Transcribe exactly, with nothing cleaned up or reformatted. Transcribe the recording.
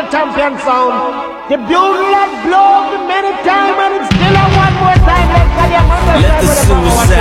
champion sound. The bugle that blows many times and it's